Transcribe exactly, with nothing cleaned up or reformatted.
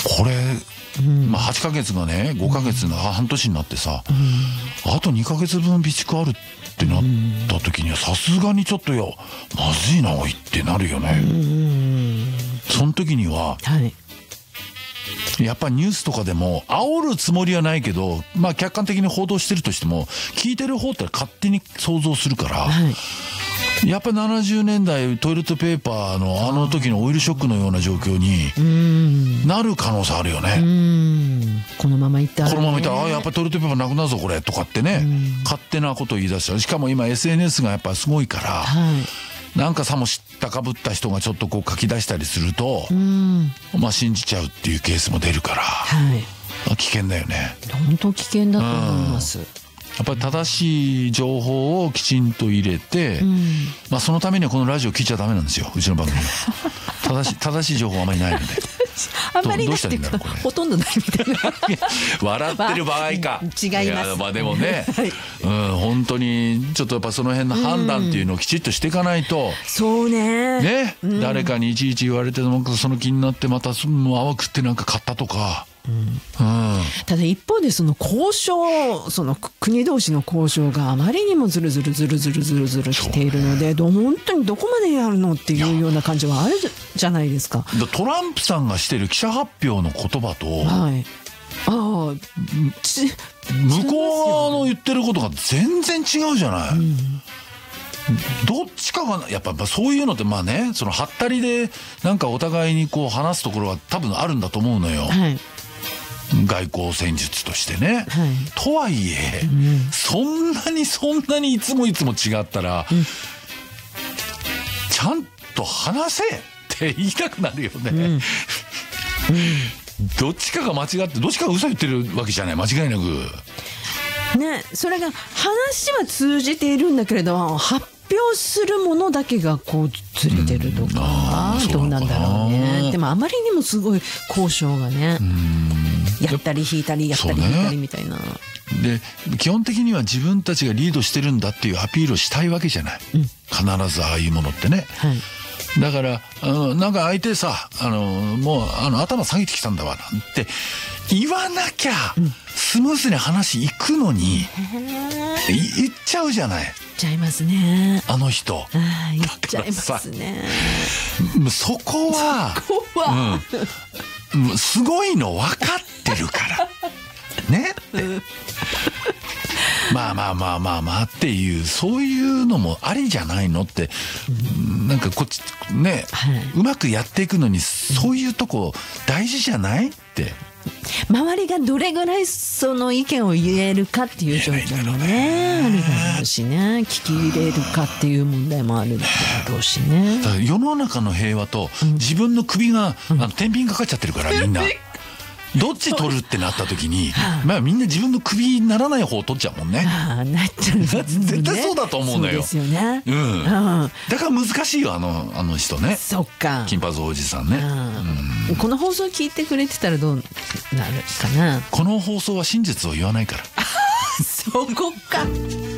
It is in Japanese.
これ、うんまあ、はちかげつがねごかげつの半年になってさ、うん、あとにかげつぶん備蓄あるってなった時にはさすがにちょっとよまずいなおいってなるよね。うんその時には、はい、やっぱりニュースとかでも煽るつもりはないけど、まあ、客観的に報道してるとしても聞いてる方って勝手に想像するから、はいやっぱりななじゅうねんだいトイレットペーパーのあの時のオイルショックのような状況になる可能性あるよね。 うんこのままいったら、ね、 このままいったらあやっぱりトイレットペーパーなくなるぞこれとかってね勝手なことを言い出した。しかも今 エスエヌエス がやっぱすごいから、はい、なんかさも知ったかぶった人がちょっとこう書き出したりするとまあ信じちゃうっていうケースも出るから、はい、危険だよね。 本当危険だと思います。 やっぱり正しい情報をきちんと入れて、うんまあ、そのためにはこのラジオ聞いちゃダメなんですようちの番組は正し, 正しい情報はあまりないのであんまりないっていうかほとんどないみたいな笑ってる場合か、 違います。いや、 まあ、でもね、はいうん、本当にちょっとやっぱその辺の判断っていうのをきちっとしていかないと、うん、 そうねね、うん、誰かにいちいち言われてその気になってまた淡くってなんか買ったとかうんうん、 ただ一方でその交渉その国同士の交渉があまりにもずるずるずるずるずるずるしているので、ね、本当にどこまでやるのっていうような感じはあるじゃないですか。 トランプさんがしてる記者発表の言葉と、はい、あ向こうの言ってることが全然違うじゃない、うんどっちかがやっぱそういうのってまあねそのはったりでなんかお互いにこう話すところは多分あるんだと思うのよ、はい、外交戦術としてね、はい、とはいえ、うん、そんなにそんなにいつもいつも違ったら、うん、ちゃんと話せって言いたくなるよね、うんうんどっちかが間違ってどっちかが嘘言ってるわけじゃない間違いなくね、それが話は通じているんだけれど発表するものだけがこうずれてるとか、うん、どうなんだろうね。でもあまりにもすごい交渉がねやったり引いたりやったり引いたりみたいな、 ね、で基本的には自分たちがリードしてるんだっていうアピールをしたいわけじゃない、うん、必ずああいうものってね、はいだからあのなんか相手さあのもうあの頭下げてきたんだわなんて言わなきゃ、うん、スムーズに話いくのに言っちゃうじゃない。 言っちゃいますねあの人。あ言っちゃいますね。 そこは、 そこは、 うん、すごいの分かってるからねって。うんまあまあまあまあまあっていうそういうのもありじゃないのって、うん、なんかこっちね、はい、うまくやっていくのにそういうとこ大事じゃないって周りがどれぐらいその意見を言えるかっていう状況もねあるだろうしね聞き入れるかっていう問題もあるだろうしね。 だから世の中の平和と自分の首が、うん、あの天秤かかっちゃってるからみんなどっち取るってなった時に、まあみんな自分の首にならない方を取っちゃうもんね。 ああ、なっちゃう、ね。 絶対そうだと思うのよ。 そうですよね。 うん。だから難しいよあのあの人ね。 そっか。 金髪おじさんね。 うん、この放送聞いてくれてたらどうなるかな。 この放送は真実を言わないから。 そこか。